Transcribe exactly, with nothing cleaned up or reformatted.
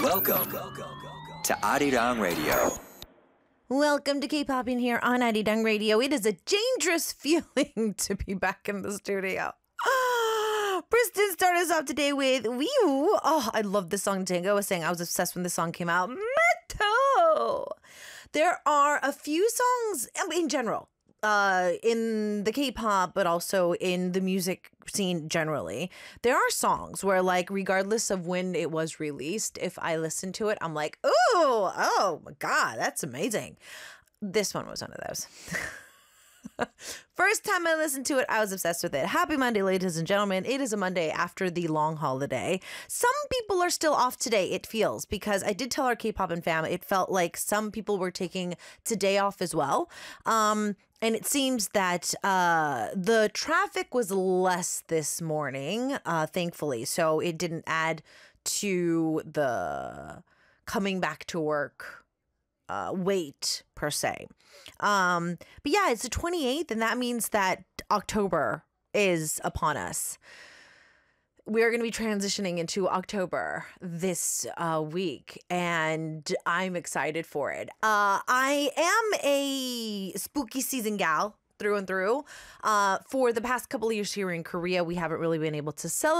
Welcome to Arirang Radio. Welcome to K-Popping here on Arirang Radio. It is a dangerous feeling to be back in the studio. Briston started us off today with Wee Oh, I love this song. Tango was saying I was obsessed when this song came out. Metal! There are a few songs in general. Uh, in the K-pop, but also in the music scene generally, there are songs where, like, regardless of when it was released, if I listen to it, I'm like, ooh, oh my God, that's amazing. This one was one of those. First time I listened to it, I was obsessed with it. Happy Monday, ladies and gentlemen. It is a Monday after the long holiday. Some people are still off today, it feels, because I did tell our K-pop and fam, it felt like some people were taking today off as well. Um, and it seems that uh, the traffic was less this morning, uh, thankfully. So it didn't add to the coming back to work Uh, wait per se. Um, but yeah, it's the twenty-eighth, and that means that October is upon us. We're going to be transitioning into October this uh, week, and I'm excited for it. Uh, I am a spooky season gal through and through. Uh, for the past couple of years here in Korea, we haven't really been able to celebrate